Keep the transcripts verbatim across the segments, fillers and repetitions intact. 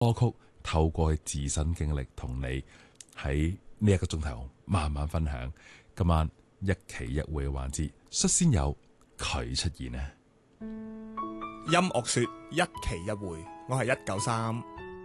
歌曲透過佢自身經歷同你喺呢一個鐘頭慢慢分享。今晚一期一會嘅環節，率先有佢出現啊！ 音樂說一期一會，我係一九三。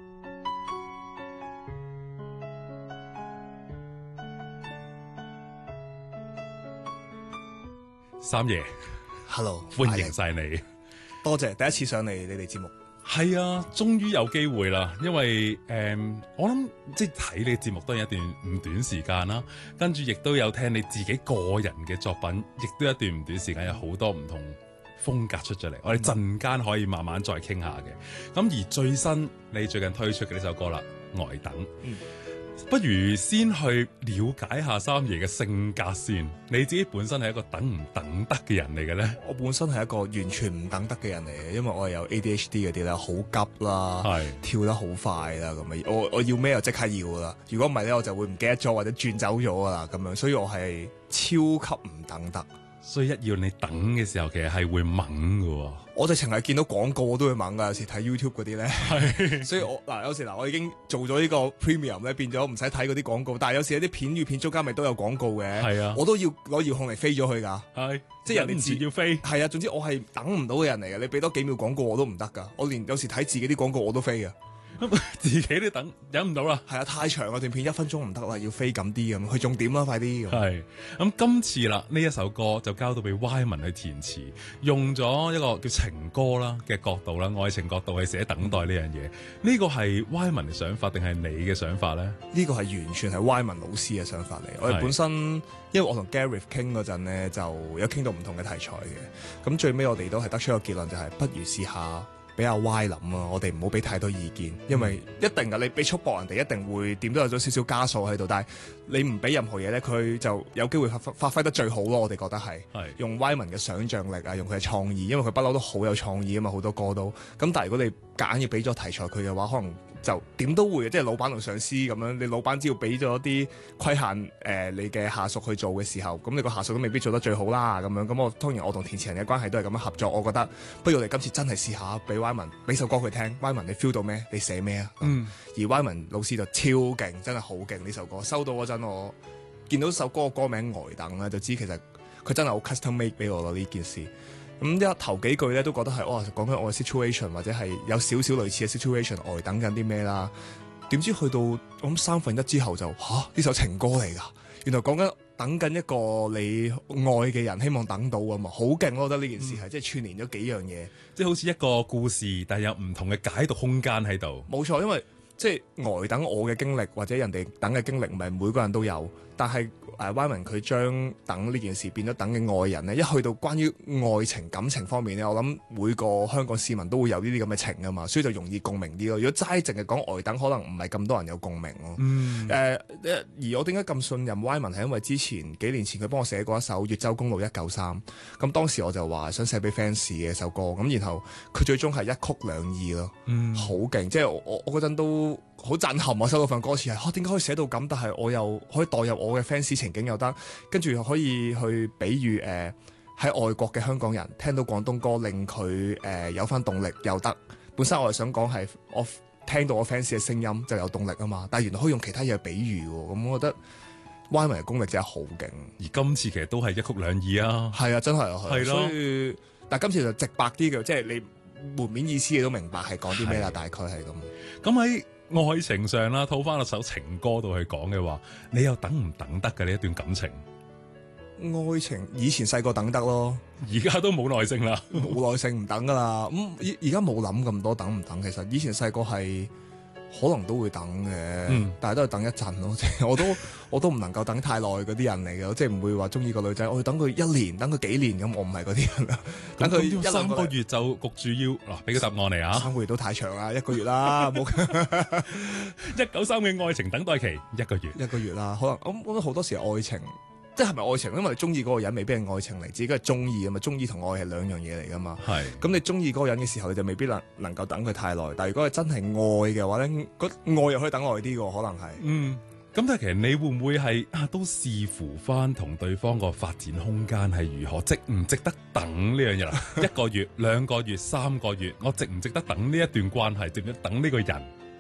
三爺 Hello， 歡迎晒你， 多謝第一次上嚟你哋節目。 係啊，終於有機會啦，因為誒、嗯，我諗即係睇你嘅節目當然一段唔短時間啦，跟住亦都有聽你自己個人嘅作品，亦都一段唔短時間，有好多唔同風格出咗嚟，我哋陣間可以慢慢再傾下嘅。咁而最新你最近推出嘅呢首歌啦，《呆等》， 嗯， 不如先去了解下三爺嘅性格先。你自己本身係一個等唔等得嘅人嚟嘅咧？ 我本身係一個完全唔等得嘅人嚟嘅，因為我係有 A D H D 嗰啲咧，好急啦， 係跳得好快啦，咁啊，我我要咩就即刻要啦。如果唔係咧，我就會唔記得咗或者轉走咗噶啦，咁樣，所以我係超級唔等得。 所以一要你等嘅時候，其實係會猛㗎。 我直情係見到廣告我都會猛噶，有時睇 YouTube 嗰啲咧， 係， 所以我嗱有時嗱我已經做咗呢個 Premium 咧，變咗唔使睇嗰啲廣告，但係有時有啲片與片中間咪都有廣告嘅， 係啊， 我都要攞遙控嚟飛咗佢噶， 係， 即係人哋自要飛， 係啊，總之我係等唔到嘅人嚟嘅，你俾多幾秒廣告我都唔得噶，我連有時睇自己啲廣告我都飛嘅。 自己都等忍唔到啦， 係啊，太長嗰段片一分鐘唔得啦，要飛緊啲咁，去重點啦，快啲。 係咁今次啦，呢一首歌就交到俾 Y 文去填詞，用咗一個叫情歌啦嘅角度啦，愛情角度去寫等待呢樣嘢。呢個係 Y 文嘅想法定係你嘅想法咧？ 呢個係完全係 Y 文老師嘅想法嚟。我哋本身因為我同 Gareth 傾嗰陣咧，就有傾到唔同嘅題材嘅。咁最尾我哋都係得出一個結論，就係不如試下。俾阿 Y 諗啊，我哋唔好俾太多意見，因為一定噶，你俾束縛人哋，一定會點都有咗少少加數喺度。但係你唔俾任何嘢咧，佢就有機會發發揮得最好咯。我哋覺得係用 Y 文嘅想像力啊，用佢嘅創意，因為佢不嬲都好有創意啊嘛，好多歌都。咁但係如果你夾硬要俾咗題材佢嘅話，可能就點都會，即係老闆同上司咁樣。你老闆只要俾咗啲規限誒、呃，你嘅下屬去做嘅時候，咁你個下屬都未必做得最好啦。咁樣咁我當然我同填詞人嘅關係都係咁樣合作。我覺得不如我哋今次真係試下俾 Y 文俾首歌佢聽。Y 文你 feel 到咩？你寫咩啊？嗯。而 Y 文老師就超勁，真係好勁呢首歌。收到嗰陣我見到首歌嘅歌名呆等咧，就知其實佢真係好 custom made 俾我咯呢件事。咁一頭幾句咧都覺得係哇，講緊我嘅 situation 或者係有少少類似嘅 situation，呆等緊啲咩啦？點知去到我諗三分一之後就吓呢首情歌嚟㗎，原來講緊等緊一個你愛嘅人，希望等到啊嘛，好勁咯！我覺得呢件事係、嗯、即係串連咗幾樣嘢， 即係好似一個故事，但係有唔同嘅解讀空間喺度。 冇錯，因為即係呆等我嘅經歷或者人哋等嘅經歷，唔係每個人都有，但係。誒 Y 文佢將等呢件事變咗等嘅愛人咧，一去到關於愛情感情方面咧，我諗每個香港市民都會有呢啲咁嘅情㗎嘛，所以就容易共鳴啲咯。如果齋淨係講呆等，可能唔係咁多人有共鳴咯。嗯。誒、呃，而我點解咁信任 Y 文係因為之前幾年前佢幫我寫過一首《粵州公路一九三》，咁當時我就話想寫俾 fans 嘅首歌，咁然後佢最終係一曲兩意咯。嗯。好勁，即係我我我嗰陣都。好震撼啊！收到份歌詞係，嚇點解可以寫到咁？但係我又可以代入我嘅 fans 情景又得，跟住又可以去比喻誒喺、呃、外國嘅香港人聽到廣東歌令佢誒、呃、有翻動力又得。本身我係想講係我聽到我 fans 嘅聲音就有動力啊嘛，但係原來可以用其他嘢去比喻喎，咁我覺得 Y 文嘅功力真係好勁。 而今次其實都係一曲兩意啊， 係啊，真係啊，係咯。所以但係今次就直白啲嘅，即係你門面意思你都明白係講啲咩啦，大概係咁。 咁喺愛情上啦，套翻落首情歌度去講嘅話，你又等唔等得嘅呢一段感情？ 愛情以前細個等得咯， 而家都冇耐性啦， 冇耐性唔等噶啦。咁而而家冇諗咁多等唔等，其實以前細個係可能都會等嘅，嗯、但係都係等一陣咯。即係我都我都唔能夠等太耐嗰啲人嚟嘅，即係唔會話中意個女仔，我要等佢一年，等佢幾年咁，我唔係嗰啲人啦。等佢一三個月就焗住要嗱，俾個答案嚟啊！ 三個月都太長啦，一個月啦，冇一九三嘅愛情等待期一個月， 一個月啦，可能我覺得好多時愛情。即係咪愛情？因為你中意嗰個人未必係愛情嚟，自己係中意啊嘛。中意同愛係兩樣嘢嚟噶嘛。係。咁你中意嗰個人嘅時候，你就未必能能夠等佢太耐。但係如果係真係愛嘅話咧，嗰愛又可以等耐啲嘅，可能係。嗯。 咁但係其實你會唔會係啊？都視乎翻同對方個發展空間係如何，值唔值得等呢樣嘢啦？一個月、兩個月、三個月，我值唔值得等呢一段關係？值唔值得等呢個人？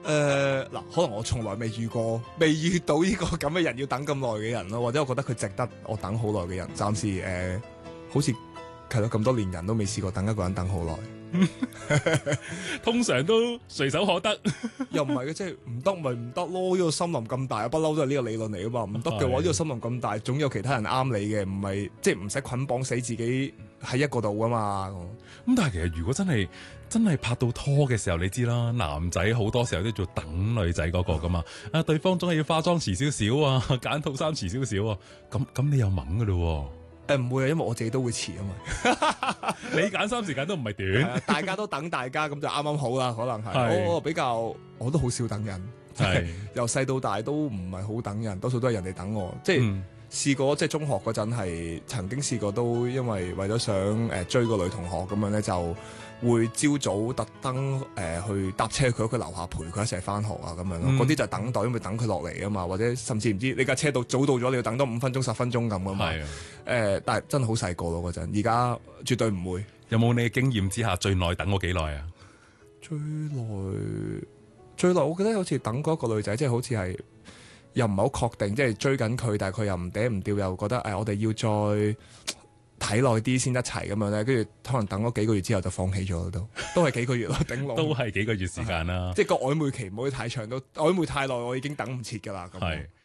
誒嗱，可能我從來未遇過，未遇到呢個咁嘅人要等咁耐嘅人咯，或者我覺得佢值得我等好耐嘅人。暫時誒、呃，好似係咯，咁多年人都未試過等一個人等好耐。 通常都隨手可得， 又唔係嘅，即係唔得咪唔得咯。呢個森林咁大，不嬲都係呢個理論嚟噶嘛。唔得嘅話，呢個森林咁大，總有其他人啱你嘅，唔係即係唔使捆綁死自己喺一個度噶嘛。 咁但係其實如果真係真係拍到拖嘅時候，你知啦，男仔好多時候都做等女仔嗰個噶嘛。啊，對方總係要化妝遲少少啊，揀套衫遲少少啊。咁咁你又懵噶咯？ 誒唔會啊，因為我自己都會遲啊嘛。 你揀衫時間都唔係短， 大家都等大家，咁就啱啱好啦。可能係係我比較，我都好少等人， 係由細到大都唔係好等人，多數都係人哋等我。即係、 嗯、 試過，即係中學嗰陣係曾經試過，都因為為咗想誒、呃、追個女同學咁樣咧，就會朝早特登誒去搭車去佢屋企樓下陪佢一齊翻學啊咁樣咯。嗰啲、嗯、就係等待，因為等佢落嚟啊嘛，或者甚至唔知你架車到早到咗，你要等多五分鐘、十分鐘咁噶嘛。係誒、呃，但係真係好細個咯嗰陣，而家絕對唔會。 有冇你嘅經驗之下最耐等過幾耐啊？ 最耐最耐，我覺得好似等過一個女仔，即係好似係又唔係好確定，即係追緊佢，但係佢又唔嗲唔吊，又覺得誒、哎，我哋要再睇耐啲先一齊咁樣咧。跟住可能等咗幾個月之後就放棄咗都，都係幾個月咯，頂籠都係幾個月時間啦。 即係個曖昧期唔可以太長，都曖昧太耐，我已經等唔切㗎啦。咁。